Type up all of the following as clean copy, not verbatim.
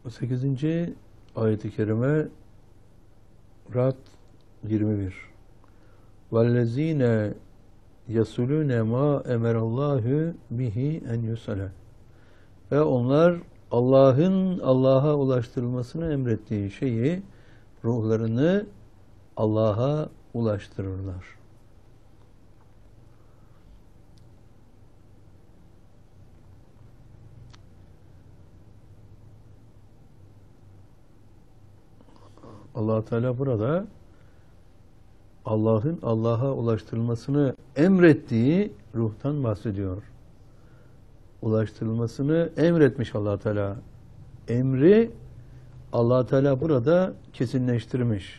8. ayet-i kerime Ra'd 21. وَالَّذ۪ينَ يَسُلُونَ مَا اَمَرَ اللّٰهُ بِهِ اَنْ يُسَلَ. Ve onlar Allah'ın Allah'a ulaştırılmasını emrettiği şeyi, ruhlarını Allah'a ulaştırırlar. Allah Teala burada Allah'ın Allah'a ulaştırılmasını emrettiği ruhtan bahsediyor. Ulaştırılmasını emretmiş Allah Teala. Emri Allah Teala burada kesinleştirmiş.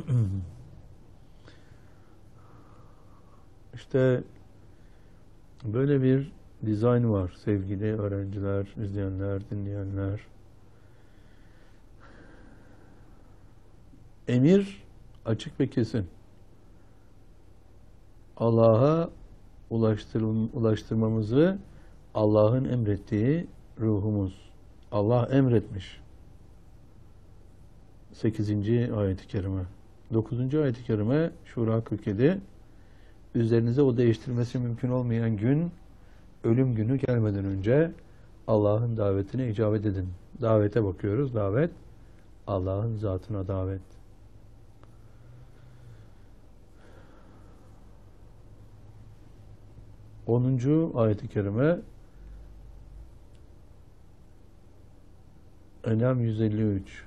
İşte böyle bir dizayn var sevgili öğrenciler, izleyenler, dinleyenler. Emir açık ve kesin. Allah'a ulaştırmamızı Allah'ın emrettiği ruhumuz. Allah emretmiş. 8. ayet-i kerime. 9. ayet-i kerime Şura 47. Üzerinize o değiştirmesi mümkün olmayan gün, ölüm günü gelmeden önce Allah'ın davetine icabet edin. Davete bakıyoruz. Davet, Allah'ın zatına davet. Onuncu ayet-i kerime En'am 153.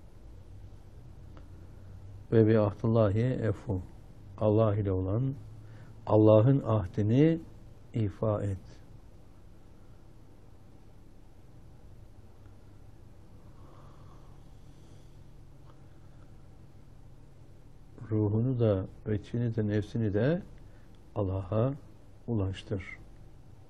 Ve bi ahdillahi efu. Allah ile olan Allah'ın ahdini ifa et. Ruhunu da, içini de, nefsini de Allah'a ulaştır.